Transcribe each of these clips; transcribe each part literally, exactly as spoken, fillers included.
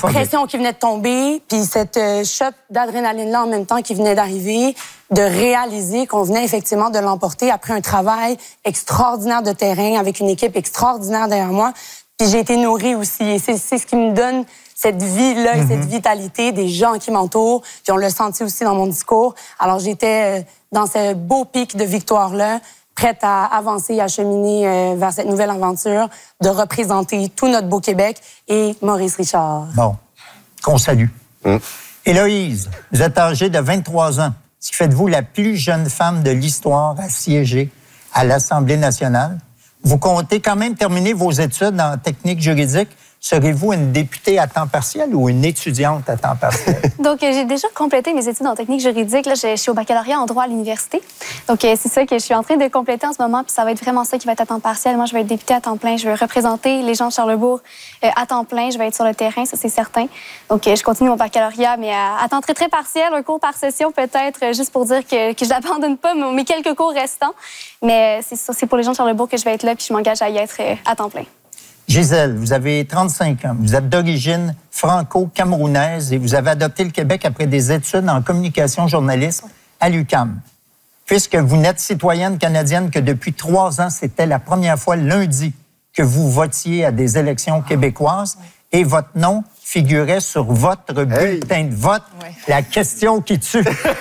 pression qui venait de tomber, puis cette euh, shot d'adrénaline-là en même temps qui venait d'arriver, de réaliser qu'on venait effectivement de l'emporter après un travail extraordinaire de terrain avec une équipe extraordinaire derrière moi. Puis j'ai été nourrie aussi. Et c'est, c'est ce qui me donne cette vie-là et mm-hmm. cette vitalité des gens qui m'entourent. Puis on l'a senti aussi dans mon discours. Alors j'étais euh, dans ce beau pic de victoire-là, prête à avancer et à cheminer euh, vers cette nouvelle aventure, de représenter tout notre beau Québec et Maurice Richard. Bon, qu'on salue. Mm. Héloïse, vous êtes âgée de vingt-trois ans, ce qui fait de vous la plus jeune femme de l'histoire à siéger à l'Assemblée nationale. Vous comptez quand même terminer vos études en technique juridique. Serez-vous une députée à temps partiel ou une étudiante à temps partiel? Donc, euh, j'ai déjà complété mes études en technique juridique. Là, je, je suis au baccalauréat en droit à l'université. Donc, euh, c'est ça que je suis en train de compléter en ce moment. Puis ça va être vraiment ça qui va être à temps partiel. Moi, je vais être députée à temps plein. Je vais représenter les gens de Charlesbourg euh, à temps plein. Je vais être sur le terrain, ça, c'est certain. Donc, euh, je continue mon baccalauréat, mais à, à temps très, très partiel, un cours par session peut-être, euh, juste pour dire que, que je n'abandonne pas mes quelques cours restants. Mais euh, c'est ça, c'est pour les gens de Charlesbourg que je vais être là, puis je m'engage à y être euh, à temps plein. Gisèle, vous avez trente-cinq ans. Vous êtes d'origine franco-camerounaise et vous avez adopté le Québec après des études en communication journalisme à l'U Q A M. Puisque vous n'êtes citoyenne canadienne que depuis trois ans, c'était la première fois lundi que vous votiez à des élections québécoises et votre nom figurait sur votre bulletin hey. de vote. Ouais. La question qui tue.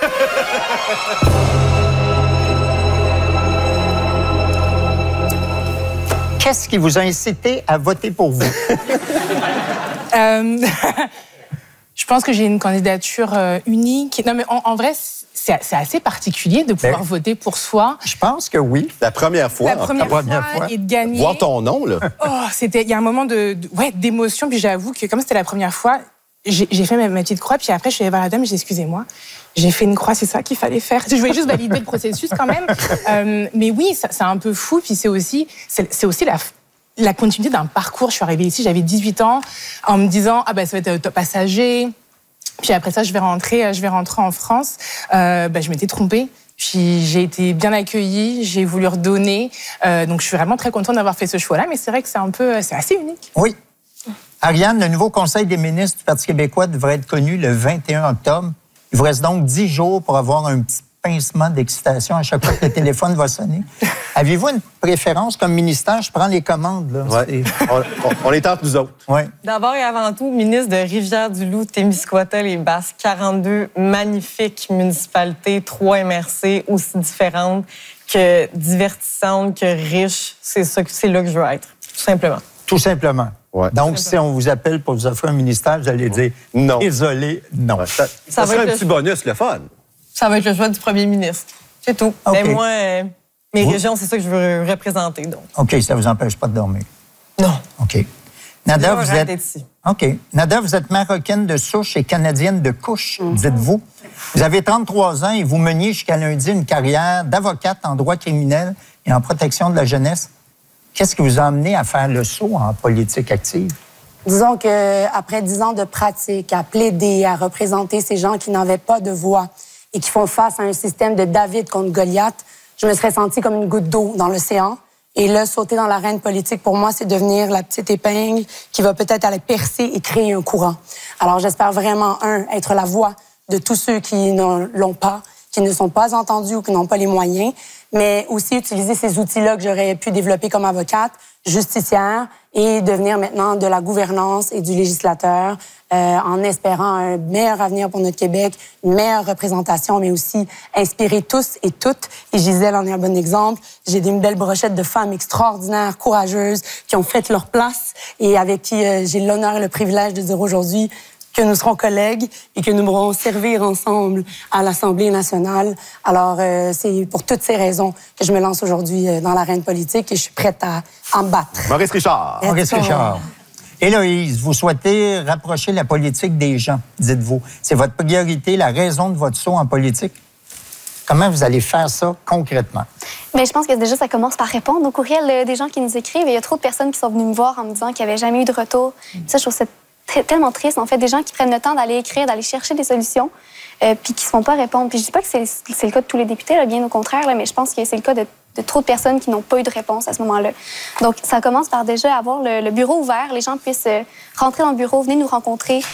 Qu'est-ce qui vous a incité à voter pour vous? euh, je pense que j'ai une candidature euh, unique. Non, mais en, en vrai, c'est, c'est assez particulier de pouvoir ben, voter pour soi. Je pense que oui. La première fois. La première, la première fois, fois. Et de gagner. Voir ton nom, là. Oh, c'était, il y a un moment de, de, ouais, d'émotion. Puis j'avoue que comme c'était la première fois, j'ai, j'ai fait ma, ma petite croix. Puis après, je suis allée voir la dame et j'ai dit, excusez-moi. J'ai fait une croix, c'est ça qu'il fallait faire. Je voulais juste valider le processus quand même. Euh, mais oui, ça, c'est un peu fou. Puis c'est aussi, c'est, c'est aussi la, la continuité d'un parcours. Je suis arrivée ici, j'avais dix-huit ans, en me disant, ah ben ça va être top passager. Puis après ça, je vais rentrer, je vais rentrer en France. Euh, ben, je m'étais trompée. Puis j'ai été bien accueillie, j'ai voulu redonner. Euh, donc je suis vraiment très contente d'avoir fait ce choix-là. Mais c'est vrai que c'est un peu, c'est assez unique. Oui. Ariane, le nouveau Conseil des ministres du Parti québécois devrait être connu le vingt et un octobre. Il vous reste donc dix jours pour avoir un petit pincement d'excitation à chaque fois que le téléphone va sonner. Avez-vous une préférence comme ministère? Je prends les commandes. Là. Ouais. on, on, on est entre nous autres. Ouais. D'abord et avant tout, ministre de Rivière-du-Loup, Témiscouata, les Basses, quarante-deux magnifiques municipalités, trois M R C aussi différentes que divertissantes, que riches. C'est ça, c'est là que je veux être, tout simplement. Tout simplement. Ouais. Donc, si on vous appelle pour vous offrir un ministère, vous allez dire non. Désolé, non. Ouais, ça, ça, ça serait un petit le... bonus, le fun. Ça va être le choix du premier ministre. C'est tout. Okay. Mais moi, euh, mes vous... régions, c'est ça que je veux représenter. Donc. OK, ça ne vous empêche pas de dormir? Non. OK. Nada, vous êtes... Ici. OK. Nada, vous êtes marocaine de souche et canadienne de couche, mm-hmm. dites-vous. Vous avez trente-trois ans et vous meniez jusqu'à lundi une carrière d'avocate en droit criminel et en protection de la jeunesse. Qu'est-ce qui vous a amené à faire le saut en politique active? Disons qu'après dix ans de pratique, à plaider, à représenter ces gens qui n'avaient pas de voix et qui font face à un système de David contre Goliath, je me serais sentie comme une goutte d'eau dans l'océan. Et là, sauter dans l'arène politique, pour moi, c'est devenir la petite épingle qui va peut-être aller percer et créer un courant. Alors, j'espère vraiment, un, être la voix de tous ceux qui ne l'ont pas, qui ne sont pas entendus ou qui n'ont pas les moyens, mais aussi utiliser ces outils-là que j'aurais pu développer comme avocate, justicière, et devenir maintenant de la gouvernance et du législateur, euh, en espérant un meilleur avenir pour notre Québec, une meilleure représentation, mais aussi inspirer tous et toutes. Et Gisèle en est un bon exemple. J'ai une belle brochette de femmes extraordinaires, courageuses, qui ont fait leur place et avec qui euh, j'ai l'honneur et le privilège de dire aujourd'hui que nous serons collègues et que nous pourrons servir ensemble à l'Assemblée nationale. Alors, euh, c'est pour toutes ces raisons que je me lance aujourd'hui euh, dans l'arène politique et je suis prête à en battre. Maurice Richard. Maurice Richard. Héloïse, vous souhaitez rapprocher la politique des gens, dites-vous. C'est votre priorité, la raison de votre saut en politique? Comment vous allez faire ça concrètement? Bien, je pense que déjà, ça commence par répondre aux courriels des gens qui nous écrivent. Il y a trop de personnes qui sont venues me voir en me disant qu'il n'y avait jamais eu de retour. Ça, je trouve ça tellement triste, en fait, des gens qui prennent le temps d'aller écrire, d'aller chercher des solutions, euh, puis qui ne se font pas répondre. Puis je dis pas que c'est, c'est le cas de tous les députés, là, bien au contraire, là, mais je pense que c'est le cas de, de trop de personnes qui n'ont pas eu de réponse à ce moment-là. Donc, ça commence par déjà avoir le, le bureau ouvert. Les gens puissent euh, rentrer dans le bureau, venir nous rencontrer,